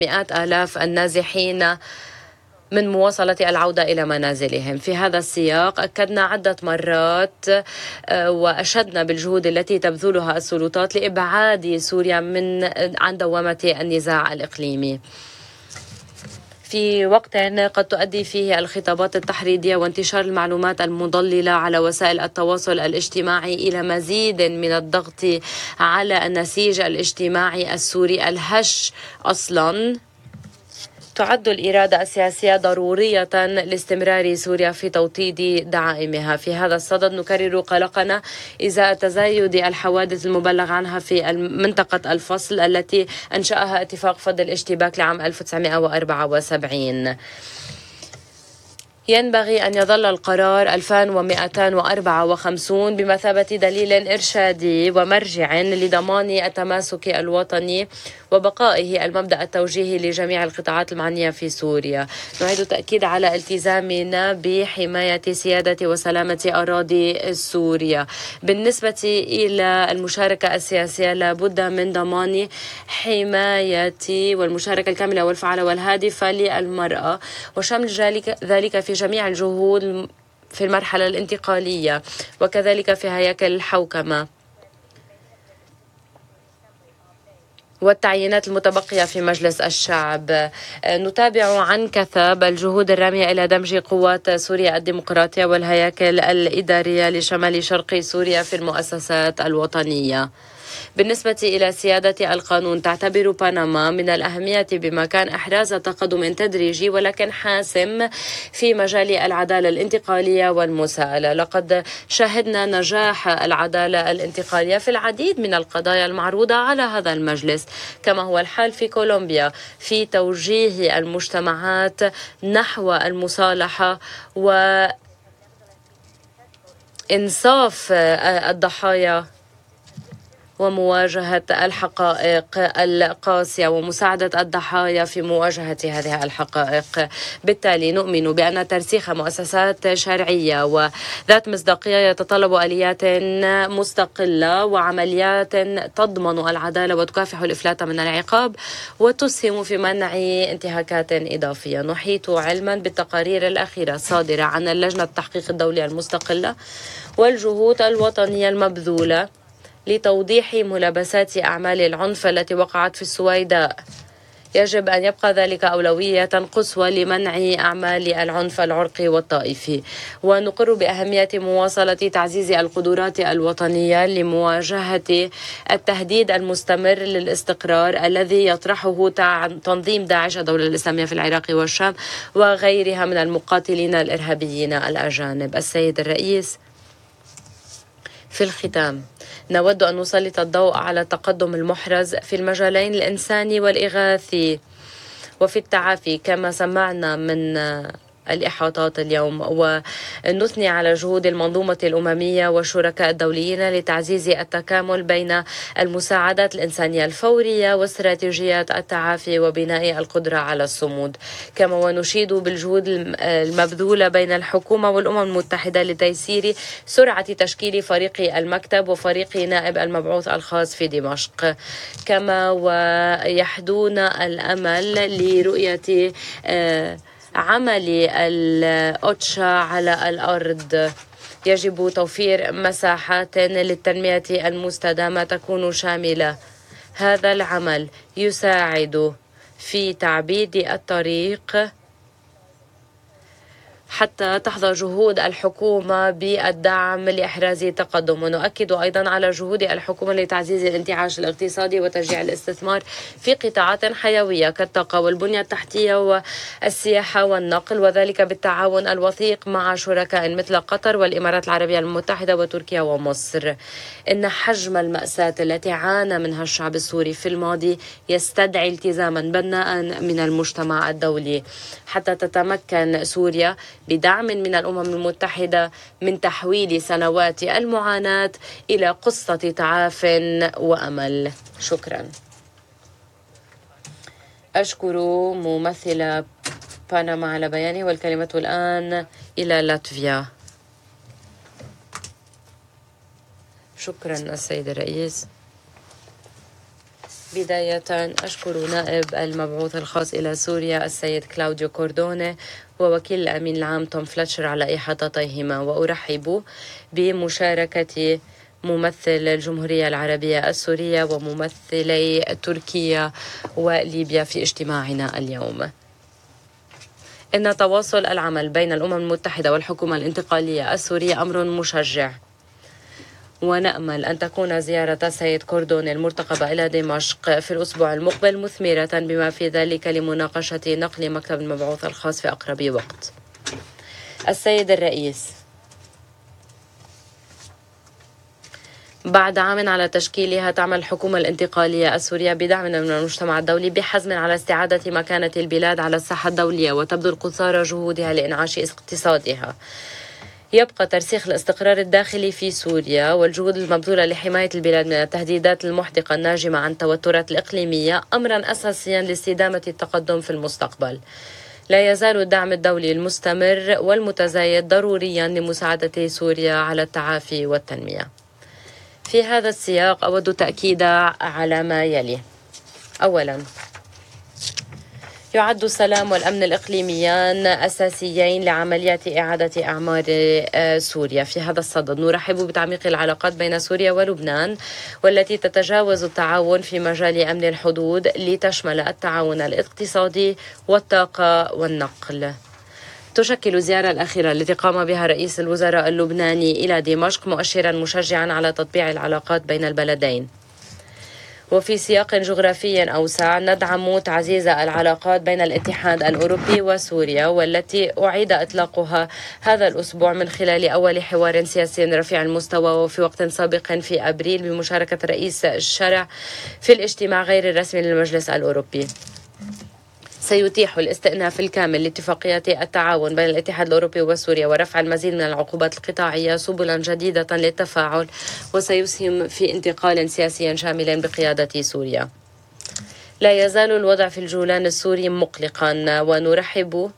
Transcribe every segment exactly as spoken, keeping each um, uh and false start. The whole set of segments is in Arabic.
مئات آلاف النازحين من مواصلة العودة إلى منازلهم. في هذا السياق أكدنا عدة مرات وأشدنا بالجهود التي تبذلها السلطات لإبعاد سوريا من عن دوامة النزاع الإقليمي في وقت قد تؤدي فيه الخطابات التحريضية وانتشار المعلومات المضللة على وسائل التواصل الاجتماعي إلى مزيد من الضغط على النسيج الاجتماعي السوري الهش أصلاً. تعد الإرادة السياسية ضرورية لاستمرار سوريا في توطيد دعائمها. في هذا الصدد نكرر قلقنا إزاء تزايد الحوادث المبلغ عنها في منطقة الفصل التي أنشأها اتفاق فض الاشتباك لعام ألف وتسعمئة وأربعة وسبعين. ينبغي أن يظل القرار ألف ومئتين وأربعة وخمسين بمثابة دليل إرشادي ومرجع لضمان التماسك الوطني وبقائه المبدأ التوجيهي لجميع القطاعات المعنية في سوريا. نعيد التأكيد على التزامنا بحماية سيادة وسلامة أراضي سوريا. بالنسبة إلى المشاركة السياسية لابد من ضمان حماية والمشاركة الكاملة والفعالة والهادفة للمرأة وشمل ذلك في جميع الجهود في المرحلة الانتقالية وكذلك في هياكل الحوكمة والتعيينات المتبقية في مجلس الشعب. نتابع عن كثب الجهود الرامية إلى دمج قوات سوريا الديمقراطية والهياكل الإدارية لشمال شرق سوريا في المؤسسات الوطنية. بالنسبة إلى سيادة القانون تعتبر بنما من الأهمية بمكان إحراز تقدم تدريجي ولكن حاسم في مجال العدالة الانتقالية والمساءلة. لقد شهدنا نجاح العدالة الانتقالية في العديد من القضايا المعروضة على هذا المجلس كما هو الحال في كولومبيا في توجيه المجتمعات نحو المصالحة وإنصاف الضحايا ومواجهة الحقائق القاسية ومساعدة الضحايا في مواجهة هذه الحقائق. بالتالي نؤمن بأن ترسيخ مؤسسات شرعية وذات مصداقية يتطلب آليات مستقلة وعمليات تضمن العدالة وتكافح الإفلات من العقاب وتسهم في منع انتهاكات إضافية. نحيط علما بالتقارير الأخيرة الصادرة عن اللجنة التحقيق الدولية المستقلة والجهود الوطنية المبذولة لتوضيح ملابسات أعمال العنف التي وقعت في السويداء. يجب أن يبقى ذلك أولوية قصوى لمنع أعمال العنف العرقي والطائفي. ونقر بأهمية مواصلة تعزيز القدرات الوطنية لمواجهة التهديد المستمر للاستقرار الذي يطرحه تنظيم داعش الدولة الإسلامية في العراق والشام وغيرها من المقاتلين الإرهابيين الأجانب. السيد الرئيس، في الختام نود أن نسلط الضوء على التقدم المحرز في المجالين الإنساني والإغاثي وفي التعافي كما سمعنا من الإحاطات اليوم، ونثني على جهود المنظومة الأممية والشركاء الدوليين لتعزيز التكامل بين المساعدات الإنسانية الفورية واستراتيجيات التعافي وبناء القدرة على الصمود. كما ونشيد بالجهود المبذولة بين الحكومة والأمم المتحدة لتيسير سرعة تشكيل فريق المكتب وفريق نائب المبعوث الخاص في دمشق. كما ويحدون الأمل لرؤية عمل الأوتشا على الأرض. يجب توفير مساحات للتنمية المستدامة تكون شاملة. هذا العمل يساعد في تعبيد الطريق حتى تحظى جهود الحكومة بالدعم لإحراز تقدم. ونؤكد أيضا على جهود الحكومة لتعزيز الانتعاش الاقتصادي وتشجيع الاستثمار في قطاعات حيوية كالطاقة والبنية التحتية والسياحة والنقل، وذلك بالتعاون الوثيق مع شركاء مثل قطر والإمارات العربية المتحدة وتركيا ومصر. إن حجم المأساة التي عانى منها الشعب السوري في الماضي يستدعي التزاما بناء من المجتمع الدولي حتى تتمكن سوريا بدعم من الأمم المتحدة من تحويل سنوات المعاناة إلى قصة تعاف وأمل. شكرا. أشكر ممثلة بنما على بيانه، والكلمة الآن إلى لاتفيا. شكرا السيد الرئيس. بداية أشكر نائب المبعوث الخاص إلى سوريا السيد كلاوديو كوردوني ووكيل الأمين العام توم فلتشر على إحاطتيهما، وأرحب بمشاركة ممثل الجمهورية العربية السورية وممثلي تركيا وليبيا في اجتماعنا اليوم. إن تواصل العمل بين الأمم المتحدة والحكومة الانتقالية السورية أمر مشجع، ونأمل أن تكون زيارة السيد كوردوني المرتقبة إلى دمشق في الأسبوع المقبل مثمرة بما في ذلك لمناقشة نقل مكتب المبعوث الخاص في أقرب وقت. السيد الرئيس، بعد عام على تشكيلها تعمل الحكومة الانتقالية السورية بدعم من المجتمع الدولي بحزم على استعادة مكانة البلاد على الساحة الدولية وتبذل قصارى جهودها لإنعاش اقتصادها. يبقى ترسيخ الاستقرار الداخلي في سوريا والجهود المبذولة لحماية البلاد من التهديدات المحدقة الناجمة عن التوترات الإقليمية أمرا أساسيا لاستدامة التقدم في المستقبل. لا يزال الدعم الدولي المستمر والمتزايد ضروريا لمساعدة سوريا على التعافي والتنمية. في هذا السياق أود تأكيد على ما يلي. أولا، يعد السلام والأمن الإقليميان أساسيين لعمليات إعادة أعمار سوريا. في هذا الصدد نرحب بتعميق العلاقات بين سوريا ولبنان، والتي تتجاوز التعاون في مجال أمن الحدود لتشمل التعاون الاقتصادي والطاقة والنقل. تشكل الزيارة الأخيرة التي قام بها رئيس الوزراء اللبناني إلى دمشق مؤشرا مشجعا على تطبيع العلاقات بين البلدين. وفي سياق جغرافي أوسع ندعم تعزيز العلاقات بين الاتحاد الأوروبي وسوريا، والتي أعيد إطلاقها هذا الأسبوع من خلال أول حوار سياسي رفيع المستوى وفي وقت سابق في أبريل بمشاركة رئيس الشرع في الاجتماع غير الرسمي للمجلس الأوروبي. سيتيح الاستئناف الكامل لاتفاقية التعاون بين الاتحاد الأوروبي وسوريا ورفع المزيد من العقوبات القطاعية سبلا جديدة للتفاعل، وسيسهم في انتقال سياسي شامل بقيادة سوريا. لا يزال الوضع في الجولان السوري مقلقا، ونرحب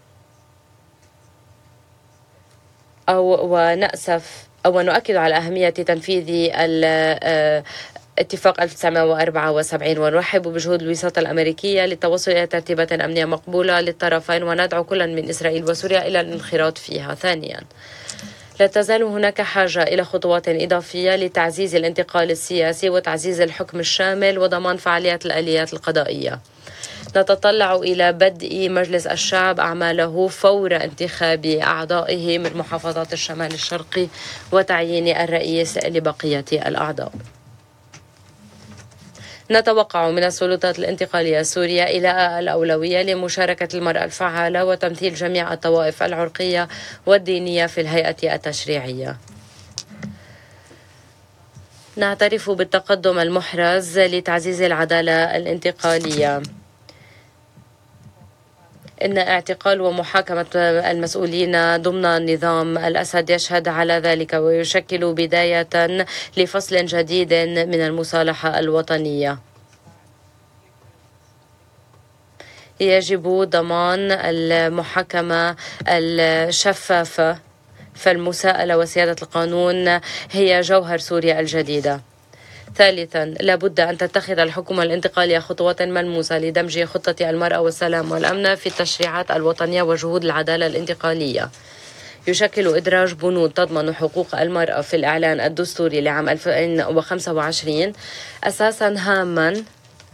أو ونأسف أو نؤكد على أهمية تنفيذ اتفاق ألف وتسعمائة وأربعة وسبعين، ونرحب بجهود الوساطة الأمريكية للتوصل إلى ترتيبات أمنية مقبولة للطرفين، وندعو كلا من إسرائيل وسوريا إلى الانخراط فيها. ثانيا، لا تزال هناك حاجة إلى خطوات إضافية لتعزيز الانتقال السياسي وتعزيز الحكم الشامل وضمان فعالية الآليات القضائية. نتطلع إلى بدء مجلس الشعب أعماله فور انتخاب أعضائه من محافظات الشمال الشرقي وتعيين الرئيس لبقية الأعضاء. نتوقع من السلطات الانتقالية السورية إلى الأولوية لمشاركة المرأة الفعالة وتمثيل جميع الطوائف العرقية والدينية في الهيئة التشريعية. نعترف بالتقدم المحرز لتعزيز العدالة الانتقالية. إن اعتقال ومحاكمة المسؤولين ضمن نظام الأسد يشهد على ذلك، ويشكل بداية لفصل جديد من المصالحة الوطنية. يجب ضمان المحاكمة الشفافة، فالمساءلة وسيادة القانون هي جوهر سوريا الجديدة. ثالثا، لابد أن تتخذ الحكومة الانتقالية خطوات ملموسة لدمج خطة المرأة والسلام والأمن في التشريعات الوطنية وجهود العدالة الانتقالية. يشكل إدراج بنود تضمن حقوق المرأة في الإعلان الدستوري لعام ألفين وخمسة وعشرين أساسا هاما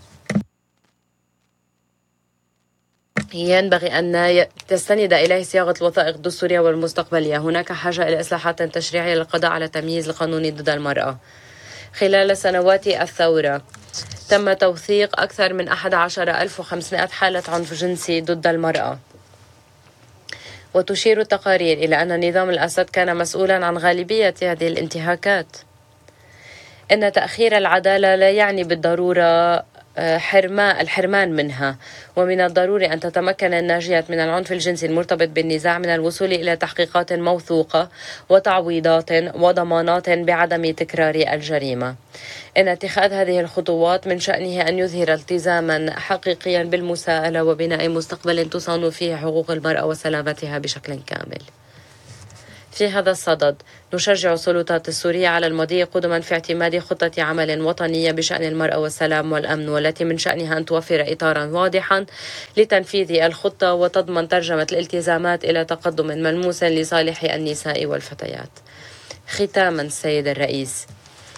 ينبغي أن تستند إليه صياغة الوثائق الدستورية والمستقبلية. هناك حاجة إلى إصلاحات تشريعية للقضاء على التمييز القانوني ضد المرأة. خلال سنوات الثورة تم توثيق أكثر من أحد عشر ألف وخمسمائة حالة عنف جنسي ضد المرأة. وتشير التقارير إلى أن نظام الأسد كان مسؤولا عن غالبية هذه الانتهاكات. إن تأخير العدالة لا يعني بالضرورة حرمان الحرمان منها، ومن الضروري أن تتمكن الناجيات من العنف الجنسي المرتبط بالنزاع من الوصول إلى تحقيقات موثوقة وتعويضات وضمانات بعدم تكرار الجريمة. إن اتخاذ هذه الخطوات من شأنه أن يظهر التزاما حقيقيا بالمساءلة وبناء مستقبل تصان فيه حقوق المرأة وسلامتها بشكل كامل. في هذا الصدد نشجع السلطات السورية على المضي قدما في اعتماد خطة عمل وطنية بشأن المرأة والسلام والأمن، والتي من شأنها أن توفر إطارا واضحا لتنفيذ الخطة وتضمن ترجمة الالتزامات إلى تقدم ملموس لصالح النساء والفتيات. ختاما السيد الرئيس،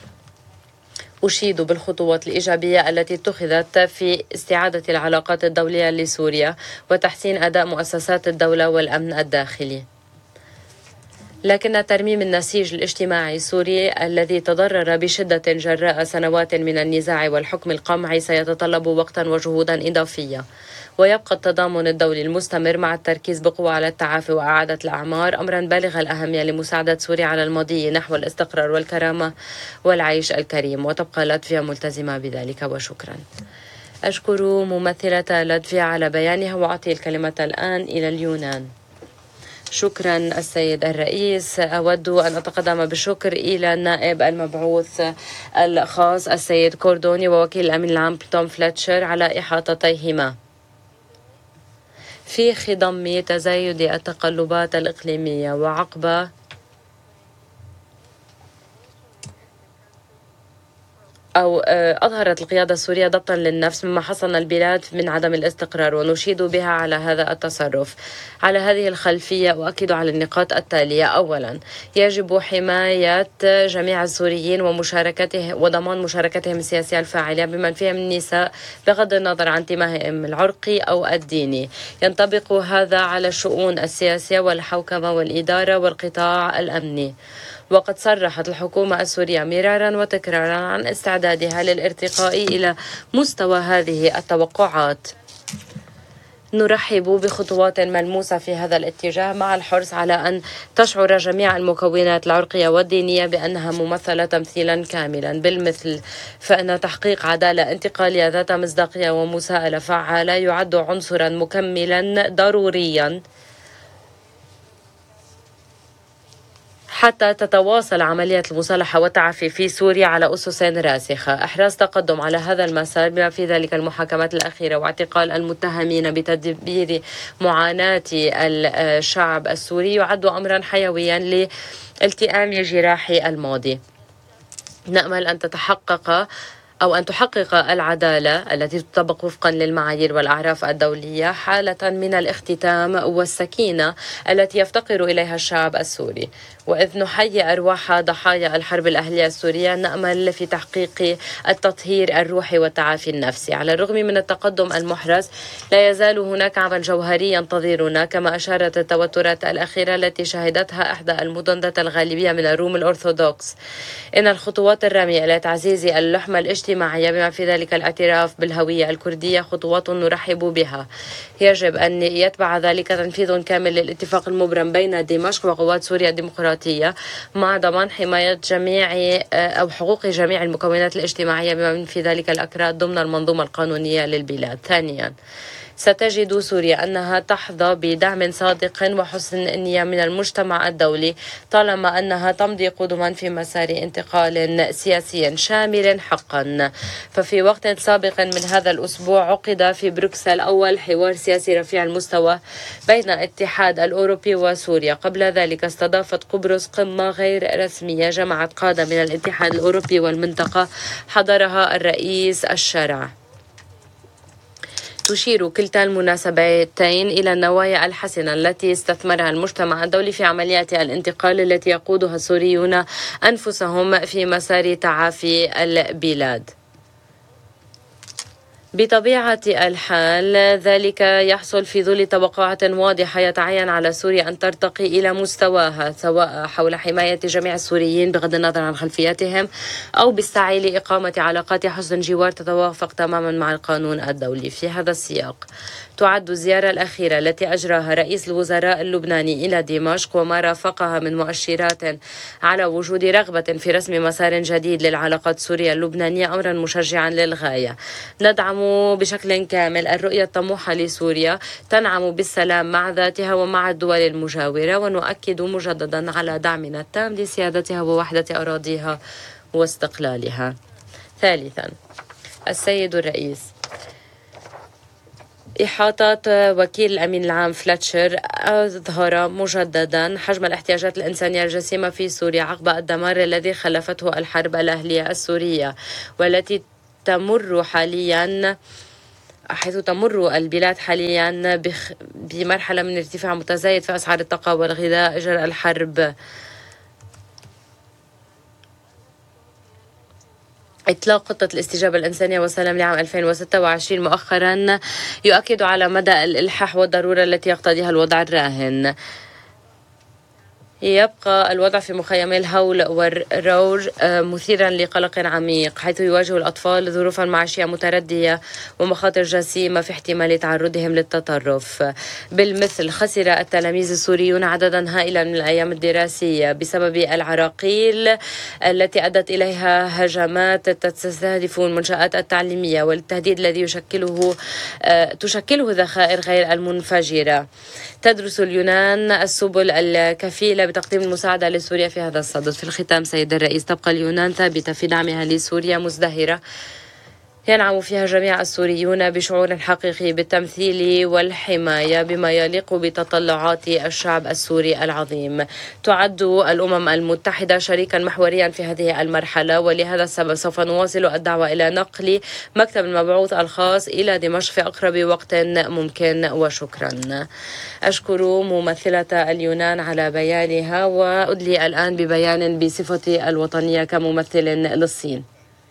أشيد بالخطوات الإيجابية التي اتخذت في استعادة العلاقات الدولية لسوريا وتحسين أداء مؤسسات الدولة والأمن الداخلي، لكن ترميم النسيج الاجتماعي السوري الذي تضرر بشدة جراء سنوات من النزاع والحكم القمعي سيتطلب وقتا وجهودا إضافية، ويبقى التضامن الدولي المستمر مع التركيز بقوة على التعافي وإعادة الأعمار أمرا بالغ الأهمية لمساعدة سوريا على المضي نحو الاستقرار والكرامة والعيش الكريم، وتبقى لاتفيا ملتزمة بذلك. وشكرا. أشكر ممثلة لاتفيا على بيانها، وأعطي الكلمة الآن إلى اليونان. شكرا السيد الرئيس. أود أن أتقدم بالشكر إلى النائب المبعوث الخاص السيد كوردوني ووكيل الأمين العام توم فليتشر على إحاطتيهما في خضم تزايد التقلبات الإقليمية وعقب أو أظهرت القيادة السورية ضبطا للنفس مما حصن البلاد من عدم الاستقرار، ونشيد بها على هذا التصرف. على هذه الخلفية أؤكد على النقاط التالية: أولا، يجب حماية جميع السوريين ومشاركته وضمان مشاركتهم السياسية الفاعلة بمن فيهم النساء بغض النظر عن انتمائهم العرقي أو الديني. ينطبق هذا على الشؤون السياسية والحوكمة والإدارة والقطاع الأمني. وقد صرحت الحكومة السورية مرارا وتكرارا عن استعدادها للارتقاء إلى مستوى هذه التوقعات. نرحب بخطوات ملموسة في هذا الاتجاه، مع الحرص على أن تشعر جميع المكونات العرقية والدينية بأنها ممثلة تمثيلا كاملا. بالمثل، فإن تحقيق عدالة انتقالية ذات مصداقية ومساءلة فعالة يعد عنصرا مكملا ضروريا حتى تتواصل عملية المصالحة والتعافي في سوريا على أسس راسخة. إحراز تقدم على هذا المسار بما في ذلك المحاكمات الأخيرة واعتقال المتهمين بتدبير معاناة الشعب السوري يعد أمرا حيويا لالتئام جراح الماضي. نأمل أن تتحقق أو أن تحقق العدالة التي تطبق وفقا للمعايير والأعراف الدولية حالة من الاختتام والسكينة التي يفتقر إليها الشعب السوري. وإذ نحيي أرواح ضحايا الحرب الأهلية السورية، نأمل في تحقيق التطهير الروحي والتعافي النفسي. على الرغم من التقدم المحرز، لا يزال هناك عمل جوهري ينتظرنا، كما أشارت التوترات الأخيرة التي شهدتها إحدى المدن ذات الغالبية من الروم الأرثوذكس. إن الخطوات الرامية إلى تعزيز اللحمة الاجتماعية بما في ذلك الاعتراف بالهوية الكردية خطوات نرحب بها. يجب أن يتبع ذلك تنفيذ كامل للاتفاق المبرم بين دمشق وقوات سوريا الديمقراطية مع ضمان حماية جميع أو حقوق جميع المكونات الاجتماعية بما في ذلك الأكراد ضمن المنظومة القانونية للبلاد. ثانيا، ستجد سوريا أنها تحظى بدعم صادق وحسن نية من المجتمع الدولي طالما أنها تمضي قدما في مسار انتقال سياسي شامل حقا. ففي وقت سابق من هذا الأسبوع عقد في بروكسل أول حوار سياسي رفيع المستوى بين الاتحاد الأوروبي وسوريا. قبل ذلك استضافت قبرص قمة غير رسمية جمعت قادة من الاتحاد الأوروبي والمنطقة حضرها الرئيس الشرع. تشير كلتا المناسبتين إلى النوايا الحسنة التي استثمرها المجتمع الدولي في عمليات الانتقال التي يقودها السوريون أنفسهم في مسار تعافي البلاد. بطبيعة الحال ذلك يحصل في ظل توقعات واضحة يتعين على سوريا أن ترتقي إلى مستواها، سواء حول حماية جميع السوريين بغض النظر عن خلفياتهم أو بالسعي لإقامة علاقات حسن جوار تتوافق تماما مع القانون الدولي. في هذا السياق تعد الزيارة الأخيرة التي أجراها رئيس الوزراء اللبناني إلى دمشق وما رافقها من مؤشرات على وجود رغبة في رسم مسار جديد للعلاقات سوريا اللبنانية أمرا مشجعا للغاية. ندعم بشكل كامل الرؤية الطموحة لسوريا تنعم بالسلام مع ذاتها ومع الدول المجاورة، ونؤكد مجددا على دعمنا التام لسيادتها ووحدة أراضيها واستقلالها. ثالثا، السيد الرئيس، إحاطة وكيل الأمين العام فلتشر أظهر مجددا حجم الاحتياجات الإنسانية الجسيمة في سوريا عقب الدمار الذي خلفته الحرب الأهلية السورية، والتي تمر حاليا حيث تمر البلاد حاليا بمرحلة من ارتفاع متزايد في أسعار الطاقة والغذاء جراء الحرب. إطلاق خطة الاستجابة الإنسانية والسلام لعام ألفين وستة وعشرين مؤخرا يؤكد على مدى الإلحاح والضرورة التي يقتضيها الوضع الراهن. يبقى الوضع في مخيمي الهول والروج مثيرا لقلق عميق، حيث يواجه الأطفال ظروفا معيشية متردية ومخاطر جسيمة في احتمال تعرضهم للتطرف. بالمثل خسر التلاميذ السوريون عددا هائلا من الأيام الدراسية بسبب العراقيل التي أدت إليها هجمات تستهدف المنشآت التعليمية، والتهديد الذي يشكله تشكله ذخائر غير المنفجرة. تدرس اليونان السبل الكفيلة بتقديم المساعدة لسوريا في هذا الصدد. في الختام سيد الرئيس، تبقى اليونان ثابتة في دعمها لسوريا مزدهرة ينعم فيها جميع السوريون بشعور حقيقي بالتمثيل والحماية بما يليق بتطلعات الشعب السوري العظيم. تعد الأمم المتحدة شريكا محوريا في هذه المرحلة، ولهذا السبب سوف نواصل الدعوة إلى نقل مكتب المبعوث الخاص إلى دمشق في أقرب وقت ممكن. وشكرا. أشكر ممثلة اليونان على بيانها، وأدلي الآن ببيان بصفتي الوطنية كممثل للصين.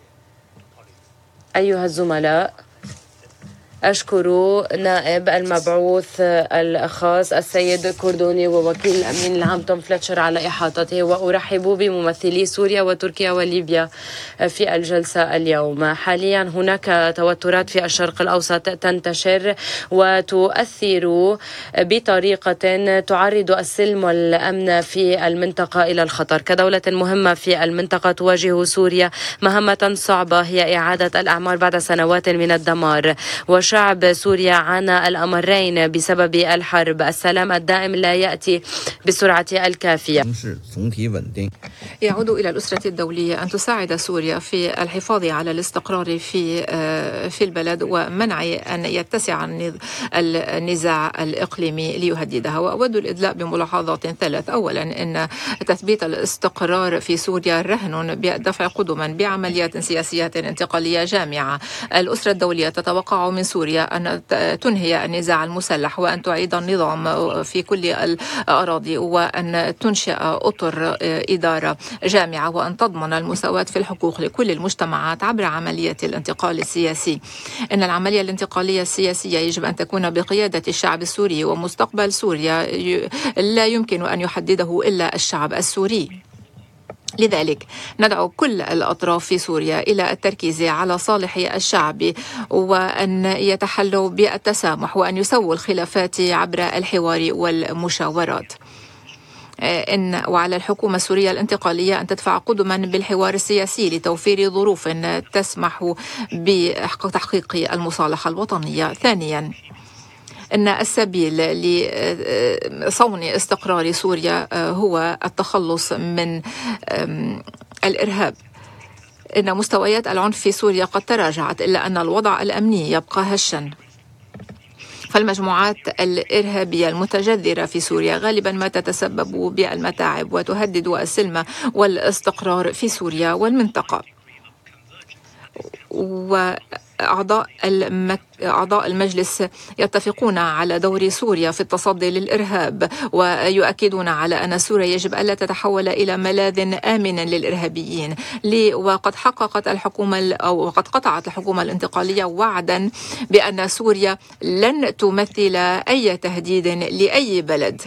أيها الزملاء، أشكر نائب المبعوث الخاص السيد كوردوني ووكيل الأمين العام توم فلتشر على إحاطته، وأرحب بممثلي سوريا وتركيا وليبيا في الجلسة اليوم. حاليا هناك توترات في الشرق الأوسط تنتشر وتؤثر بطريقة تعرض السلم والأمن في المنطقة إلى الخطر. كدولة مهمة في المنطقة تواجه سوريا مهمة صعبة هي إعادة الأعمار بعد سنوات من الدمار، وشعب سوريا عانى الأمرين بسبب الحرب. السلام الدائم لا يأتي بالسرعة الكافية. يعود إلى الأسرة الدولية أن تساعد سوريا في الحفاظ على الاستقرار في في البلد ومنع أن يتسع النزاع الإقليمي ليهددها. وأود الإدلاء بملاحظات ثلاث. أولا، أن تثبيت الاستقرار في سوريا رهن بدفع قدما بعمليات سياسية انتقالية جامعة. الأسرة الدولية تتوقع من سوريا أن تنهي النزاع المسلح وأن تعيد النظام في كل الأراضي وأن تنشئ أطر إدارة جامعة وأن تضمن المساواة في الحقوق لكل المجتمعات عبر عملية الانتقال السياسي. إن العملية الانتقالية السياسية يجب أن تكون بقيادة الشعب السوري، ومستقبل سوريا لا يمكن أن يحدده إلا الشعب السوري. لذلك ندعو كل الأطراف في سوريا إلى التركيز على صالح الشعب وأن يتحلوا بالتسامح وأن يسووا الخلافات عبر الحوار والمشاورات. إن وعلى الحكومة السورية الانتقالية أن تدفع قدما بالحوار السياسي لتوفير ظروف تسمح بتحقيق المصالحة الوطنية. ثانيا، إن السبيل لصون استقرار سوريا هو التخلص من الإرهاب. إن مستويات العنف في سوريا قد تراجعت، إلا أن الوضع الأمني يبقى هشا. فالمجموعات الإرهابية المتجذرة في سوريا غالبا ما تتسبب بالمتاعب وتهدد السلم والاستقرار في سوريا والمنطقة. وأعضاء المك... أعضاء المجلس يتفقون على دور سوريا في التصدي للإرهاب، ويؤكدون على أن سوريا يجب ألا تتحول إلى ملاذ آمن للإرهابيين. وقد حققت الحكومة أو قد قطعت الحكومة الانتقالية وعدا بأن سوريا لن تمثل أي تهديد لأي بلد.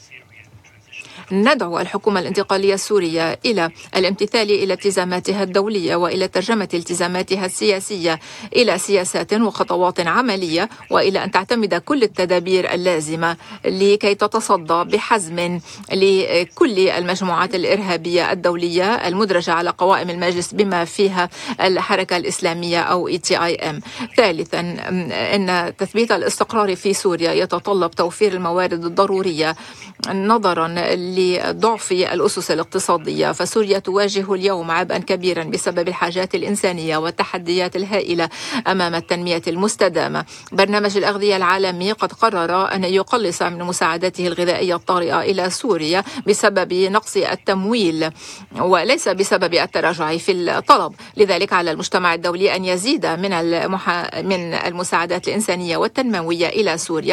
ندعو الحكومة الانتقالية السورية إلى الامتثال إلى التزاماتها الدولية وإلى ترجمة التزاماتها السياسية إلى سياسات وخطوات عملية، وإلى أن تعتمد كل التدابير اللازمة لكي تتصدى بحزم لكل المجموعات الإرهابية الدولية المدرجة على قوائم المجلس بما فيها الحركة الإسلامية أو إي تي آي إم. ثالثا، أن تثبيت الاستقرار في سوريا يتطلب توفير الموارد الضرورية نظرا لضعف الأسس الاقتصادية. فسوريا تواجه اليوم عبئا كبيرا بسبب الحاجات الإنسانية والتحديات الهائلة أمام التنمية المستدامة. برنامج الأغذية العالمي قد قرر أن يقلص من مساعدته الغذائية الطارئة إلى سوريا بسبب نقص التمويل وليس بسبب التراجع في الطلب. لذلك على المجتمع الدولي أن يزيد من المح... من المساعدات الإنسانية والتنموية إلى سوريا